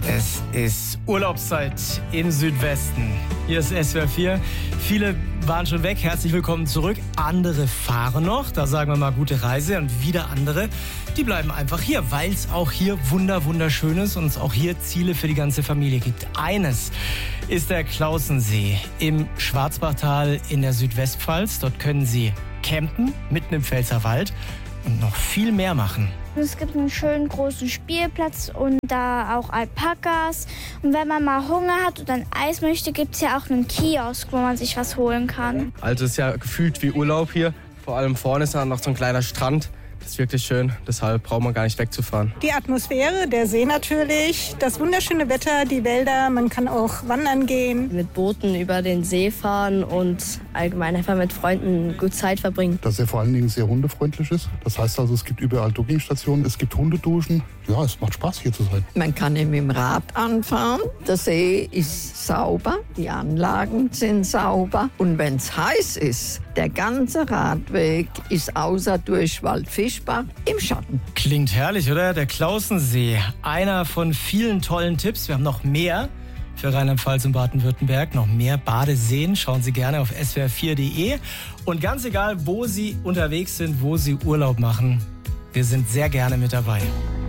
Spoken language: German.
Es ist Urlaubszeit im Südwesten. Hier ist SWR 4. Viele waren schon weg. Herzlich willkommen zurück. Andere fahren noch. Da sagen wir mal gute Reise. Und wieder andere, die bleiben einfach hier, weil es auch hier wunderschön ist und es auch hier Ziele für die ganze Familie gibt. Eines ist der Klausensee im Schwarzbachtal in der Südwestpfalz. Dort können Sie campen, mitten im Pfälzerwald und noch viel mehr machen. Es gibt einen schönen großen Spielplatz und da auch Alpakas. Und wenn man mal Hunger hat oder ein Eis möchte, gibt es ja auch einen Kiosk, wo man sich was holen kann. Also es ist ja gefühlt wie Urlaub hier. Vor allem vorne ist noch so ein kleiner Strand. Das ist wirklich schön, deshalb braucht man gar nicht wegzufahren. Die Atmosphäre, der See natürlich, das wunderschöne Wetter, die Wälder, man kann auch wandern gehen. Mit Booten über den See fahren und allgemein einfach mit Freunden gut Zeit verbringen. Dass er vor allen Dingen sehr hundefreundlich ist. Das heißt also, es gibt überall Duggingstationen, es gibt Hundeduschen. Ja, es macht Spaß hier zu sein. Man kann mit dem Rad anfahren, der See ist sauber, die Anlagen sind sauber. Und wenn es heiß ist, der ganze Radweg ist außer Durchwald Fischbach im Schatten. Klingt herrlich, oder? Der Klausensee, einer von vielen tollen Tipps. Wir haben noch mehr für Rheinland-Pfalz und Baden-Württemberg, noch mehr Badeseen. Schauen Sie gerne auf swr4.de. Und ganz egal, wo Sie unterwegs sind, wo Sie Urlaub machen, wir sind sehr gerne mit dabei.